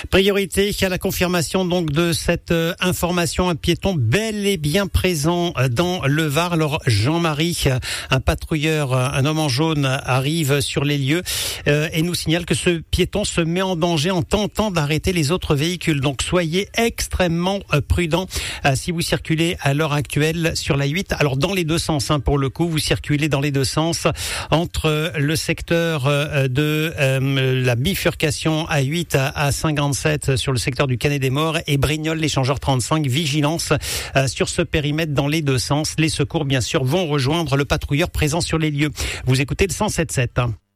Priorité à la confirmation donc de cette information, un piéton bel et bien présent dans le Var. Alors Jean-Marie, un patrouilleur, un homme en jaune arrive sur les lieux et nous signale que ce piéton se met en danger en tentant d'arrêter les autres véhicules. Donc soyez extrêmement prudents si vous circulez à l'heure actuelle sur la 8. Alors dans les deux sens, pour le coup, vous circulez dans les deux sens entre le secteur de la bifurcation A8 à 57 sur le secteur du Canet des Morts et Brignoles, l'échangeur 35. Vigilance sur ce périmètre dans les deux sens. Les secours, bien sûr, vont rejoindre le patrouilleur présent sur les lieux. Vous écoutez le 107.7.